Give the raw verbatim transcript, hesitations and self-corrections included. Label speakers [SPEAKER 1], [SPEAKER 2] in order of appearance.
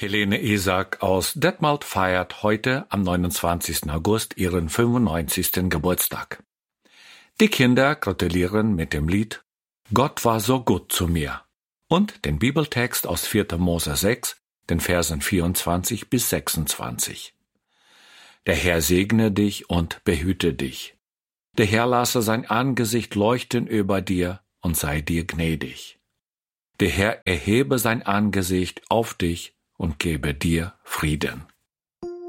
[SPEAKER 1] Helene Isaac aus Detmold feiert heute am neunundzwanzigsten August ihren fünfundneunzigsten Geburtstag. Die Kinder gratulieren mit dem Lied »Gott war so gut zu mir« und den Bibeltext aus vierter Mose sechs, den Versen vierundzwanzig bis sechsundzwanzig. Der Herr segne dich und behüte dich. Der Herr lasse sein Angesicht leuchten über dir und sei dir gnädig. Der Herr erhebe sein Angesicht auf dich und gebe dir Frieden.